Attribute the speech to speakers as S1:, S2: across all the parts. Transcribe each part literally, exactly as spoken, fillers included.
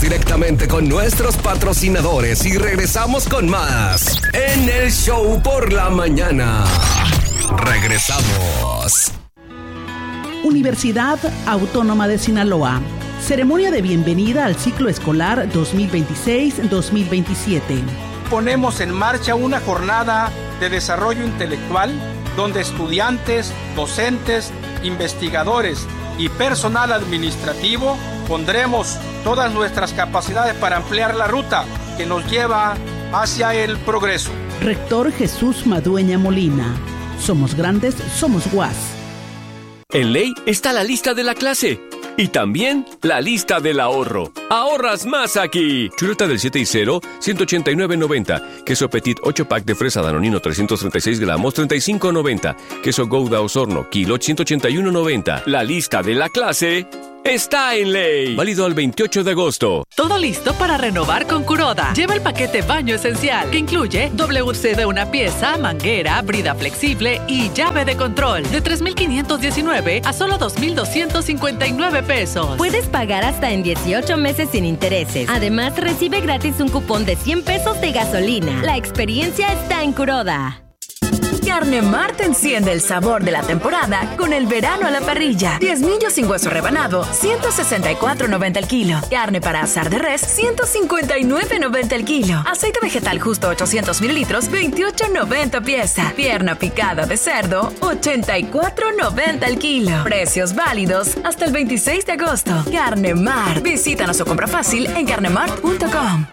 S1: directamente con nuestros patrocinadores y regresamos con más en el show por la mañana. Regresamos.
S2: Universidad Autónoma de Sinaloa. Ceremonia de bienvenida al ciclo escolar dos mil veintiséis dos mil veintisiete.
S3: Ponemos en marcha una jornada de desarrollo intelectual donde estudiantes, docentes, investigadores y personal administrativo pondremos todas nuestras capacidades para ampliar la ruta que nos lleva hacia el progreso.
S2: Rector Jesús Madueña Molina. Somos grandes, somos U A S.
S4: En Ley está la lista de la clase y también la lista del ahorro. ¡Ahorras más aquí! Chuleta del siete y cero, ciento ochenta y nueve noventa. Queso Petit ocho pack de fresa Danonino trescientos treinta y seis gramos, treinta y cinco noventa. Queso Gouda Osorno, kilo ciento ochenta y uno noventa. La lista de la clase está en Ley. Válido al veintiocho de agosto.
S5: Todo listo para renovar con Kuroda. Lleva el paquete baño esencial, que incluye W C de una pieza, manguera, brida flexible y llave de control. De tres mil quinientos diecinueve a solo dos mil doscientos cincuenta y nueve pesos.
S6: Puedes pagar hasta en dieciocho meses sin intereses. Además, recibe gratis un cupón de cien pesos de gasolina. La experiencia está en Kuroda.
S7: Carne Mart enciende el sabor de la temporada con el verano a la parrilla. diez millos sin hueso rebanado, ciento sesenta y cuatro noventa el kilo. Carne para asar de res, ciento cincuenta y nueve noventa el kilo. Aceite vegetal justo ochocientos mililitros, veintiocho noventa pieza. Pierna picada de cerdo, ochenta y cuatro noventa el kilo. Precios válidos hasta el veintiséis de agosto. Carne Mart. Visítanos o compra fácil en carnemart punto com.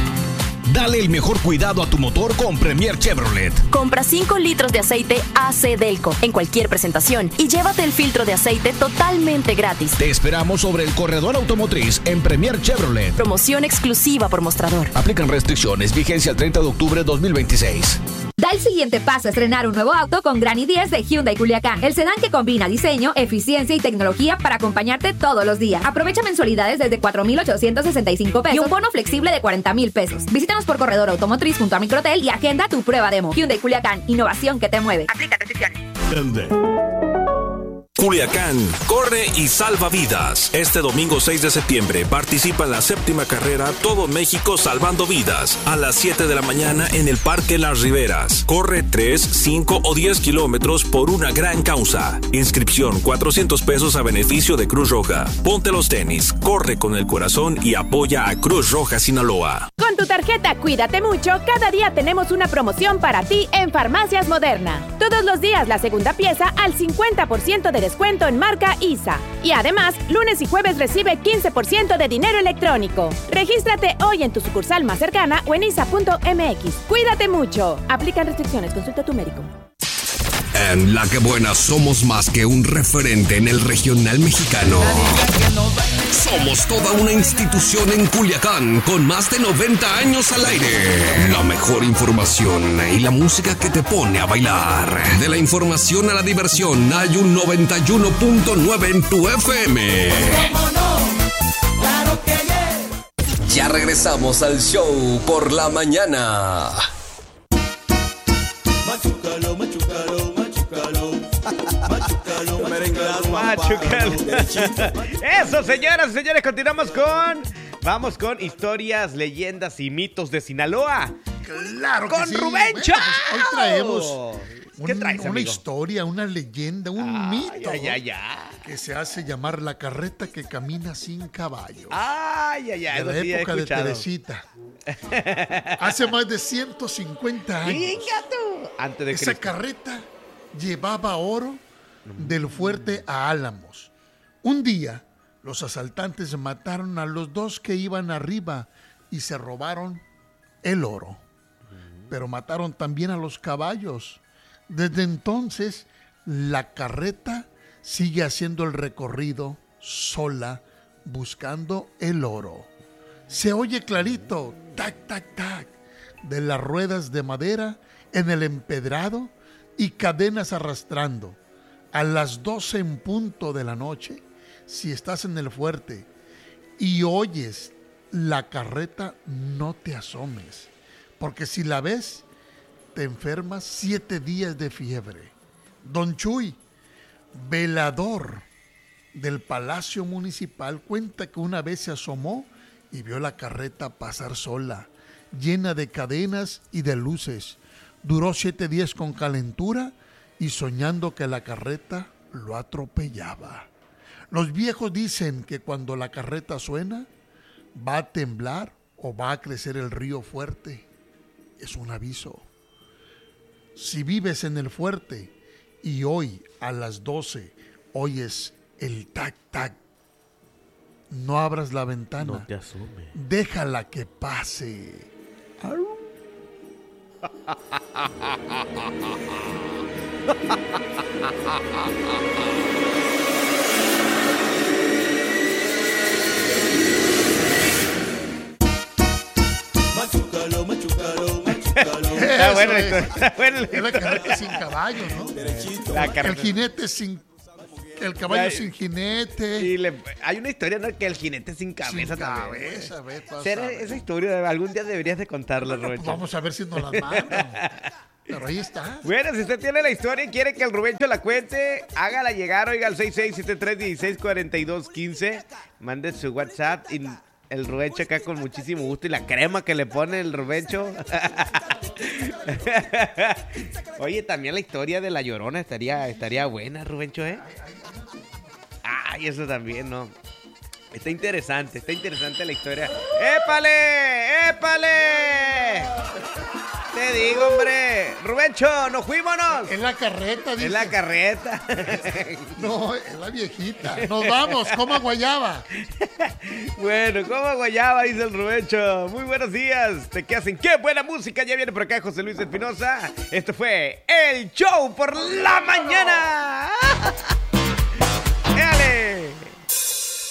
S8: Dale el mejor cuidado a tu motor con Premier Chevrolet.
S9: Compra cinco litros de aceite A C Delco en cualquier presentación y llévate el filtro de aceite totalmente gratis.
S8: Te esperamos sobre el corredor automotriz en Premier Chevrolet.
S9: Promoción exclusiva por mostrador.
S8: Aplican restricciones. Vigencia el treinta de octubre de dos mil veintiséis.
S10: Da el siguiente paso a estrenar un nuevo auto con Gran i diez de Hyundai Culiacán. El sedán que combina diseño, eficiencia y tecnología para acompañarte todos los días. Aprovecha mensualidades desde cuatro mil ochocientos sesenta y cinco pesos y un bono flexible de cuarenta mil pesos. Visítanos por corredor automotriz junto a Microtel y agenda tu prueba demo. Hyundai Culiacán, innovación que te mueve. Aplica restricciones.
S11: Culiacán, corre y salva vidas. Este domingo seis de septiembre participa en la séptima carrera Todo México Salvando Vidas a las siete de la mañana en el Parque Las Riberas. Corre tres, cinco o diez kilómetros por una gran causa. Inscripción cuatrocientos pesos a beneficio de Cruz Roja. Ponte los tenis, corre con el corazón y apoya a Cruz Roja Sinaloa.
S12: Con tu tarjeta Cuídate Mucho, cada día tenemos una promoción para ti en Farmacias Moderna. Todos los días la segunda pieza al cincuenta por ciento de descuento en marca I S A. Y además, lunes y jueves recibe quince por ciento de dinero electrónico. Regístrate hoy en tu sucursal más cercana o en isa punto m x. Cuídate mucho. Aplican restricciones. Consulta a tu médico.
S1: En La Que Buena somos más que un referente en el regional mexicano. Somos toda una institución en Culiacán con más de noventa años al aire. La mejor información y la música que te pone a bailar. De la información a la diversión hay un noventa y uno punto nueve en tu F M. Ya regresamos al show por la mañana.
S13: Machucalo, machucalo, machucalo. Machucalo,
S14: machucalo. Eso, señoras y señores, continuamos con... Vamos con historias, leyendas y mitos de Sinaloa.
S15: Claro que
S14: con
S15: sí.
S14: Rubén
S15: Bueno,
S14: Chao.
S15: pues hoy traemos
S14: ¿Qué
S15: un,
S14: traes,
S15: una
S14: amigo?
S15: historia, una leyenda, un
S14: Ay,
S15: mito
S14: ay, ay, ay.
S15: que se hace llamar la carreta que camina sin caballo.
S14: Ay, ay, ay.
S15: De la
S14: eso sí he
S15: época de
S14: escuchado.
S15: Teresita. Hace más de ciento cincuenta años.
S14: Venga tú. Antes de
S15: Esa
S14: Cristo.
S15: carreta llevaba oro del fuerte a Álamos. Un día, los asaltantes mataron a los dos que iban arriba y se robaron el oro. Pero mataron también a los caballos. Desde entonces, la carreta sigue haciendo el recorrido sola, buscando el oro. Se oye clarito, tac, tac, tac, de las ruedas de madera en el empedrado y cadenas arrastrando. A las doce en punto de la noche, si estás en el fuerte y oyes la carreta, no te asomes, porque si la ves, te enfermas siete días de fiebre. Don Chuy, velador del Palacio Municipal, cuenta que una vez se asomó y vio la carreta pasar sola, llena de cadenas y de luces. Duró siete días con calentura y soñando que la carreta lo atropellaba. Los viejos dicen que cuando la carreta suena, va a temblar o va a crecer el río fuerte. Es un aviso. Si vives en el fuerte y hoy a las doce oyes el tac-tac, no abras la ventana.
S14: No te asomes.
S15: Déjala que pase.
S13: Machucalo, machucalo, machucalo.
S14: Está bueno,
S15: Eso es.
S14: está bueno.
S15: Es la carreta sin caballo, ¿no?
S14: La
S15: El
S14: carreta.
S15: jinete sin... El caballo
S14: Ay,
S15: sin jinete.
S14: Y le- hay una historia, ¿no? Que el jinete sin cabeza
S15: Sin
S14: también.
S15: cabeza, ve, pasa,
S14: ¿Será
S15: ve.
S14: esa historia? Algún día deberías de contarla,
S15: Bueno, pues
S14: Rubencho.
S15: vamos a ver si nos las mandan. Pero ahí está.
S14: Bueno, si usted tiene la historia y quiere que el Rubencho la cuente, hágala llegar, oiga, al seis seis siete tres, uno seis cuatro dos uno cinco. Mande su WhatsApp y el Rubencho acá con muchísimo gusto. Y la crema que le pone el Rubencho. Oye, también la historia de La Llorona estaría, estaría buena, Rubencho, ¿eh? Ay, eso también, ¿no? Está interesante, está interesante la historia. ¡Épale! ¡Épale! Te digo, hombre. Rubencho, nos fuímonos.
S15: Es la carreta, dice.
S14: Es la carreta.
S15: No, es la viejita. Nos vamos, coma guayaba.
S14: Bueno, como guayaba, dice el Rubencho. Muy buenos días. ¿Te qué hacen? ¡Qué buena música! Ya viene por acá José Luis Espinosa. Esto fue El Show por la Mañana.